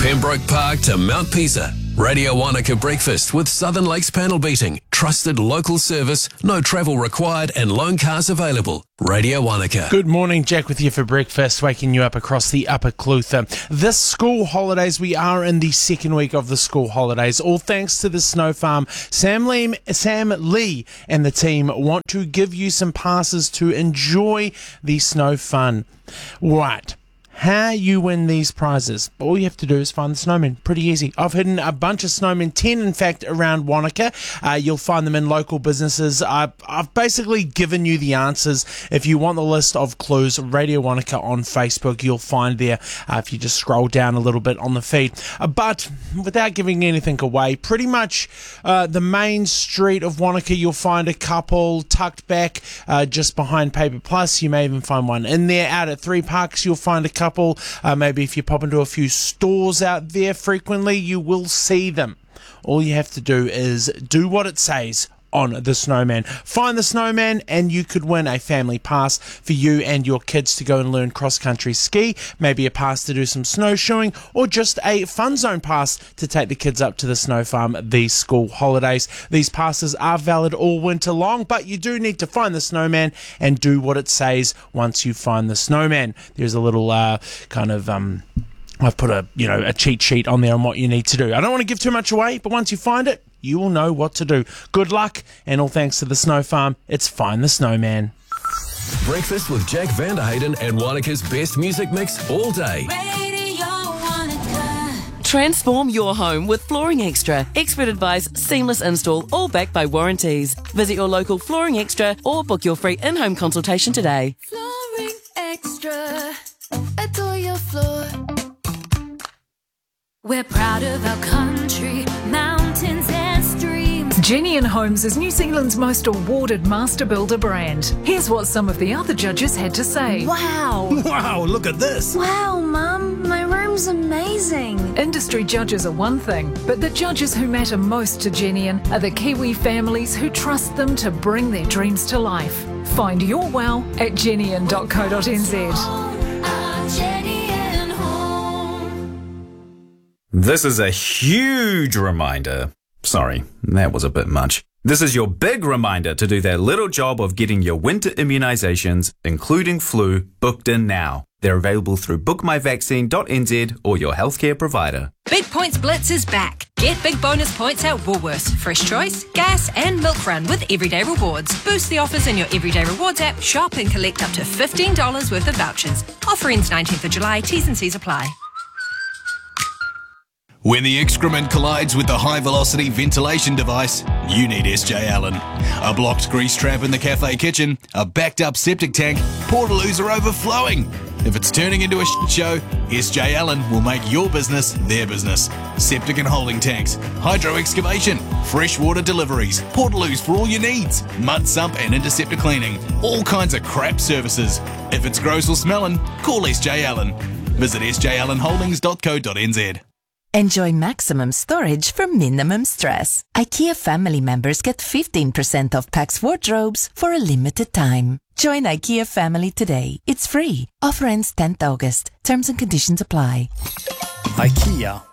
Pembroke Park to Mount Pisa. Radio Wanaka Breakfast with Southern Lakes panel beating. Trusted local service, no travel required and loan cars available. Radio Wanaka. Good morning, Jack with you for breakfast, waking you up across the Upper Clutha. This school holidays, we are in the second week of the school holidays, all thanks to the Snow Farm. Sam Lee and the team want to give you some passes to enjoy the snow fun. Right. How you win these prizes? All you have to do is find the snowmen. Pretty easy. I've hidden a bunch of snowmen, 10 in fact, around Wanaka. You'll find them in local businesses. I've basically given you the answers. If you want the list of clues, Radio Wanaka on Facebook, you'll find there if you just scroll down a little bit on the feed. But without giving anything away, pretty much the main street of Wanaka, you'll find a couple tucked back just behind Paper Plus. You may even find one in there. Out at Three Parks, you'll find a couple. Maybe if you pop into a few stores out there frequently, you will see them. All you have to do is do what it says on the snowman. Find the snowman and you could win a family pass for you and your kids to go and learn cross-country ski, maybe a pass to do some snowshoeing, or just a fun zone pass to take the kids up to the snow farm these school holidays. These passes are valid all winter long, but you do need to find the snowman and do what it says once you find the snowman. There's a little I've put a cheat sheet on there on what you need to do. I don't want to give too much away, but once you find it, you will know what to do. Good luck, and all thanks to the Snow Farm, it's Find the Snowman. Breakfast with Jack Vanderhayden and Wanaka's best music mix all day. Radio Wanaka. Transform your home with Flooring Extra. Expert advice, seamless install, all backed by warranties. Visit your local Flooring Extra or book your free in-home consultation today. Flooring Extra. Adore your floor. We're proud of our country, mountains and streams. Genian Homes is New Zealand's most awarded master builder brand. Here's what some of the other judges had to say. Wow! Wow, look at this! Wow, Mum, my room's amazing. Industry judges are one thing, but the judges who matter most to Genian are the Kiwi families who trust them to bring their dreams to life. Find your wow at genian.co.nz. This is a huge reminder. Sorry, that was a bit much. This is your big reminder to do that little job of getting your winter immunisations, including flu, booked in now. They're available through bookmyvaccine.nz or your healthcare provider. Big Points Blitz is back. Get big bonus points at Woolworths, Fresh Choice, Gas and Milk Run with Everyday Rewards. Boost the offers in your Everyday Rewards app, shop and collect up to $15 worth of vouchers. Offer ends 19th of July, T's and C's apply. When the excrement collides with the high-velocity ventilation device, you need SJ Allen. A blocked grease trap in the cafe kitchen, a backed-up septic tank, portaloos are overflowing. If it's turning into a shit show, SJ Allen will make your business their business. Septic and holding tanks, hydro excavation, freshwater deliveries, portaloos for all your needs, mud sump and interceptor cleaning, all kinds of crap services. If it's gross or smelling, call SJ Allen. Visit sjallenholdings.co.nz. Enjoy maximum storage for minimum stress. IKEA family members get 15% off PAX wardrobes for a limited time. Join IKEA family today. It's free. Offer ends 10th August. Terms and conditions apply. IKEA.